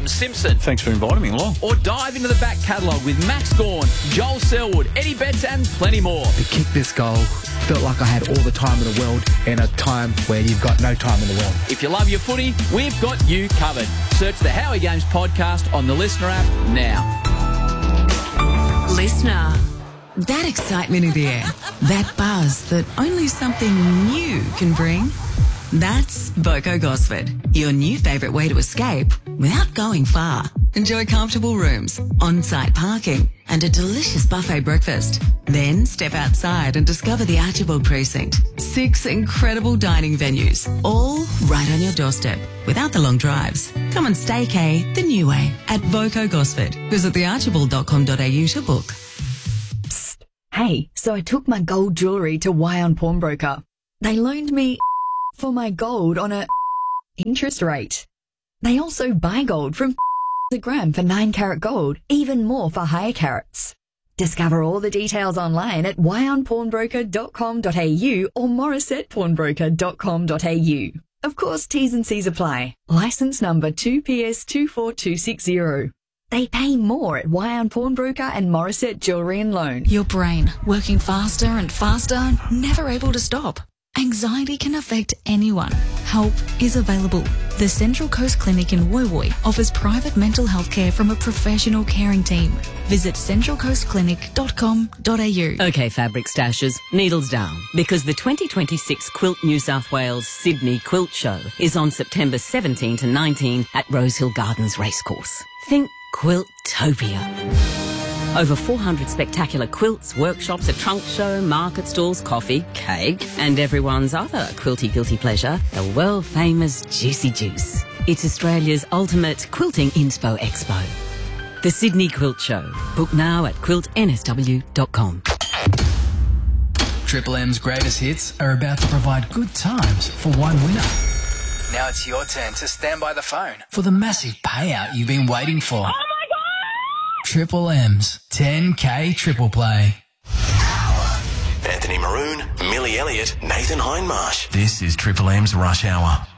Adam Simpson. Thanks for inviting me along. Or dive into the back catalogue with Max Gawn, Joel Selwood, Eddie Betts and plenty more. To kick this goal, felt like I had all the time in the world in a time where you've got no time in the world. If you love your footy, we've got you covered. Search the Howie Games podcast on the Listener app now. Listener. That excitement in the air, that buzz that only something new can bring. That's Voco Gosford, your new favourite way to escape without going far. Enjoy comfortable rooms, on-site parking and a delicious buffet breakfast. Then step outside and discover the Archibald Precinct. 6 incredible dining venues, all right on your doorstep without the long drives. Come and staycay the new way at Voco Gosford. Visit thearchibald.com.au to book. Psst. Hey, so I took my gold jewellery to Wyon Pawnbroker. They loaned me for my gold on a interest rate. They also buy gold from a gram for 9-carat gold, even more for higher carats. Discover all the details online at wyonpawnbroker.com.au or morissettepawnbroker.com.au. Of course, T's and C's apply. Licence number 2PS24260. They pay more at Wyon Pawnbroker and Morissette Jewellery and Loan. Your brain working faster and faster, never able to stop. Anxiety can affect anyone. Help is available. The Central Coast Clinic in Woy Woy offers private mental health care from a professional caring team. Visit centralcoastclinic.com.au. Okay, fabric stashers, needles down, because the 2026 Quilt New South Wales Sydney Quilt Show is on September 17 to 19 at Rosehill Gardens Racecourse. Think Quiltopia. Over 400 spectacular quilts, workshops, a trunk show, market stalls, coffee, cake, and everyone's other quilty guilty pleasure, the world-famous Juicy Juice. It's Australia's ultimate quilting inspo expo. The Sydney Quilt Show. Book now at quiltnsw.com. Triple M's greatest hits are about to provide good times for one winner. Now it's your turn to stand by the phone for the massive payout you've been waiting for. Triple M's 10K Triple Play. Anthony Maroon, Millie Elliott, Nathan Hindmarsh. This is Triple M's Rush Hour.